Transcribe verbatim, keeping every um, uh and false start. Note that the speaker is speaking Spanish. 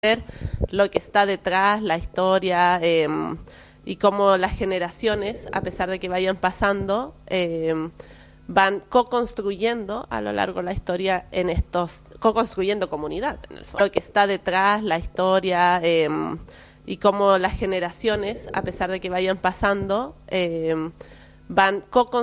ver lo que está detrás, la historia eh, y cómo las generaciones, a pesar de que vayan pasando, eh, van co-construyendo a lo largo de la historia en estos, co-construyendo comunidad, en el fondo. Lo que está detrás, la historia eh, y cómo las generaciones, a pesar de que vayan pasando, eh, van co-construyendo